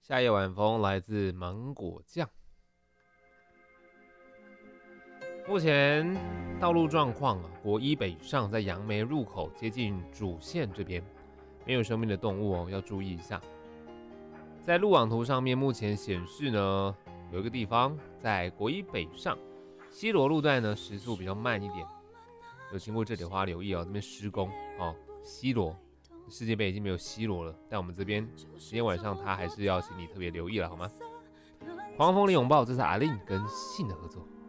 夏夜晚风来自芒果酱。目前道路状况国一北上在杨梅入口接近主线这边，没有生命的动物要注意一下。在路网图上面，目前显示呢，有一个地方在国一北上西螺路段呢，时速比较慢一点。有经过这里的话，留意这边施工西螺世界杯已经没有西螺了，但我们这边今天晚上它还是要请你特别留意了，好吗？狂风的拥抱，这是阿令跟信的合作。